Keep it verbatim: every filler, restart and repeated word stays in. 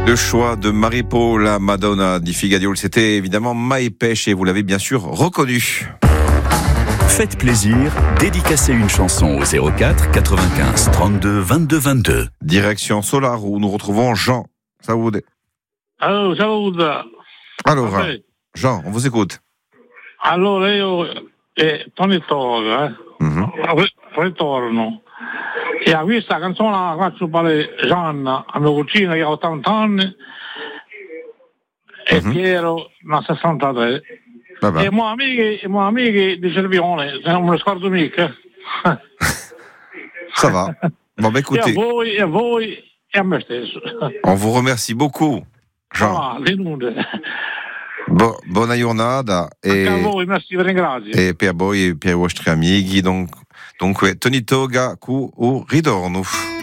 Le choix de Marie-Paula Madonna di Figadiol, c'était évidemment Mai Pêche et vous l'avez bien sûr reconnu. Faites plaisir, dédicacez une chanson au zéro quatre quatre-vingt-quinze trente-deux vingt-deux vingt-deux. Direction Solar où nous retrouvons Jean. Saoud. Allora, saluto. Alors, Jean, on vous écoute. Allora io e Tony Toga, eh, Mhm. ritorno. E a questa canzone la faccio per Gianna, a mia cugina che ha ottanta anni, e Mhm. Piero ne ha sessantatré. Vabbè. E i miei amici, i miei amici di Cervione, se non me lo scordo mica. Ça va. Bon, bah E a écoutez, voi, e a voi, e a me stesso. on vous remercie beaucoup, Jean. Ah, di nulla. Bo- buona giornata Anche a e, voi, merci, vi ringrazio. e per voi e per i vostri amici. Donc, dunque, Tony Toga, cu o ritorno.